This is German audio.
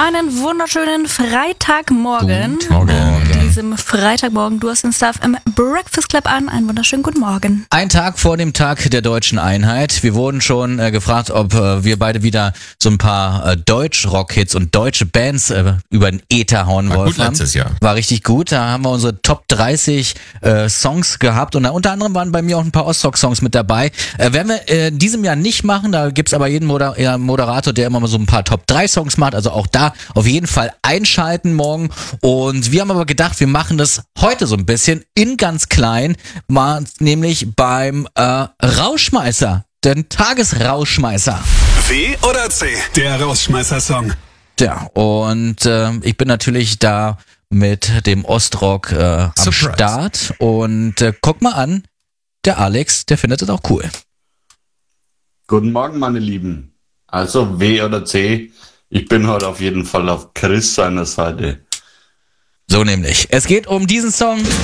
Einen wunderschönen Freitagmorgen. Guten Morgen. An diesem Freitagmorgen, du hast den Stuff im Breakfast Club an. Einen wunderschönen guten Morgen. Ein Tag vor dem Tag der deutschen Einheit. Wir wurden schon gefragt, ob wir beide wieder so ein paar Deutsch-Rock-Hits und deutsche Bands über den Äther hauen wollen. War gut letztes Jahr. War richtig gut. Da haben wir unsere Top 30 Songs gehabt und unter anderem waren bei mir auch ein paar Ostrock-Songs mit dabei. Werden wir in diesem Jahr nicht machen. Da gibt's aber jeden Moderator, der immer mal so ein paar Top 3 Songs macht. Also auch da auf jeden Fall einschalten morgen. Und wir haben aber gedacht, wir machen das heute so ein bisschen in ganz klein, mal nämlich beim Rausschmeißer, den Tagesrausschmeißer. W oder C, der Rausschmeißer-Song. Ja, und ich bin natürlich da mit dem Ostrock am Surprise. Start. Und guck mal an, der Alex, der findet es auch cool. Guten Morgen, meine Lieben. Also W oder C, ich bin heute auf jeden Fall auf Chris seiner Seite. So nämlich. Es geht um diesen Song.